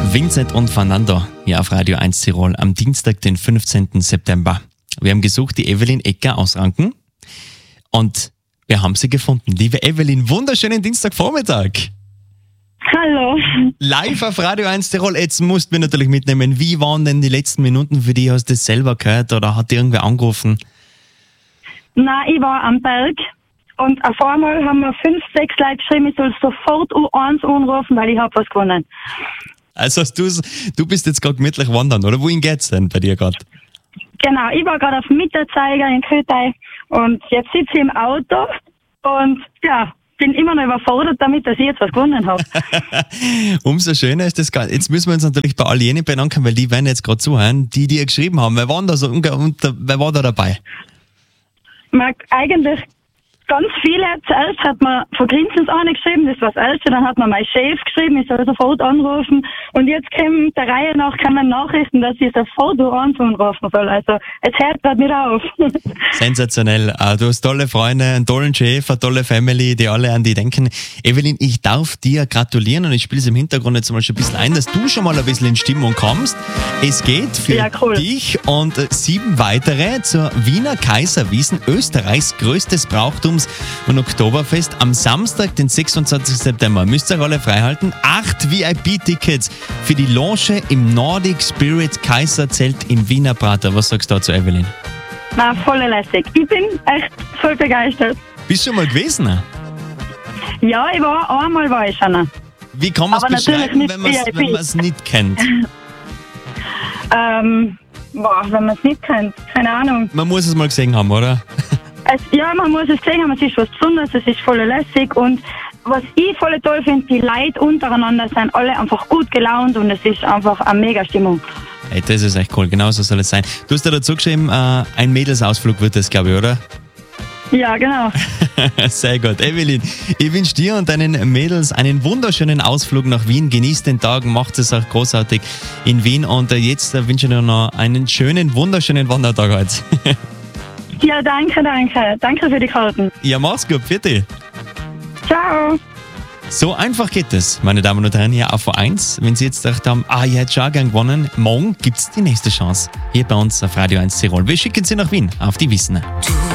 Vincent und Fernando hier auf Radio 1 Tirol am Dienstag, den 15. September. Wir haben gesucht die Evelyn Ecker aus Ranken und wir haben sie gefunden. Liebe Evelyn, wunderschönen Dienstagvormittag. Hallo. Live auf Radio 1 Tirol. Jetzt musst du mich natürlich mitnehmen. Wie waren denn die letzten Minuten für dich? Hast du das selber gehört oder hat dir irgendwer angerufen? Nein, ich war am Berg und auf einmal haben mir 5, 6 Leute geschrieben, ich soll sofort U1 anrufen, weil ich habe was gewonnen. Also du bist jetzt gerade gemütlich wandern, oder? Wohin geht's denn bei dir gerade? Genau, ich war gerade auf dem Mitterzeiger in Kötei und jetzt sitze ich im Auto und ja, bin immer noch überfordert damit, dass ich jetzt was gewonnen habe. Umso schöner ist das Ganze. Jetzt müssen wir uns natürlich bei all jenen bedanken, weil die werden jetzt gerade zuhören, die dir geschrieben haben. Wer war da dabei? Eigentlich ganz viele. Zuerst hat man von Grinsens eine geschrieben, das war das Erste. Dann hat man mein Chef geschrieben, ich soll sofort anrufen. Und jetzt kommen der Reihe nach Nachrichten, dass ich sofort anrufen soll. Also es hört gerade nicht auf. Sensationell. Du hast tolle Freunde, einen tollen Chef, eine tolle Family, die alle an die denken. Evelyn, ich darf dir gratulieren und ich spiele es im Hintergrund jetzt mal schon ein bisschen ein, dass du schon mal ein bisschen in Stimmung kommst. Es geht für dich und 7 weitere zur Wiener Kaiserwiesen, Österreichs größtes Brauchtums- und Oktoberfest am Samstag, den 26. September. Müsst ihr alle freihalten. 8 VIP-Tickets für die Loge im Nordic Spirit Kaiserzelt im Wiener Prater. Was sagst du dazu, Evelyn? Na, voll lässig. Ich bin echt voll begeistert. Bist du schon mal gewesen? Ja, einmal war ich schon. Wie kann man es beschreiben, wenn man es nicht kennt? Wenn man es nicht kennt, keine Ahnung. Man muss es mal gesehen haben, oder? Ja, man muss es gesehen haben, es ist was Besonderes, es ist voll lässig und was ich voll toll finde, die Leute untereinander sind alle einfach gut gelaunt und es ist einfach eine mega Stimmung. Hey, das ist echt cool, genau so soll es sein. Du hast ja dazu geschrieben, ein Mädelsausflug wird das, glaube ich, oder? Ja, genau. Sehr gut. Evelyn, ich wünsche dir und deinen Mädels einen wunderschönen Ausflug nach Wien. Genießt den Tag, macht es auch großartig in Wien und jetzt wünsche ich dir noch einen schönen, wunderschönen Wandertag heute. Ja, danke. Danke für die Karten. Ja, mach's gut, bitte. Ciao. So einfach geht es, meine Damen und Herren, hier auf V1. Wenn Sie jetzt gedacht haben, ich hätte schon gern gewonnen, morgen gibt's die nächste Chance. Hier bei uns auf Radio 1 Tirol. Wir schicken Sie nach Wien, auf die Wiesn.